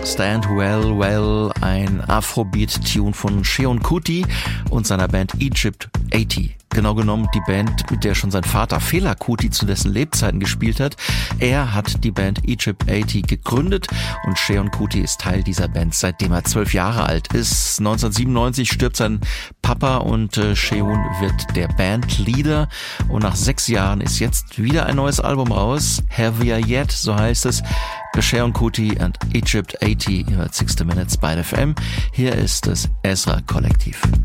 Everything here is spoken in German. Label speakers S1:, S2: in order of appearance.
S1: Stand Well Well, ein Afrobeat-Tune von Seun Kuti und seiner Band Egypt 80. Genau genommen die Band, mit der schon sein Vater Fela Kuti zu dessen Lebzeiten gespielt hat. Er hat die Band Egypt 80 gegründet und Seun Kuti ist Teil dieser Band, seitdem er 12 Jahre alt ist. 1997 stirbt sein Papa und Seun wird der Bandleader und nach 6 Jahren ist jetzt wieder ein neues Album raus. Heavier Yet, so heißt es. Seun Kuti and Egypt 80, ihr hört 60 Minutes bei FM. Hier ist das Ezra Kollektiv.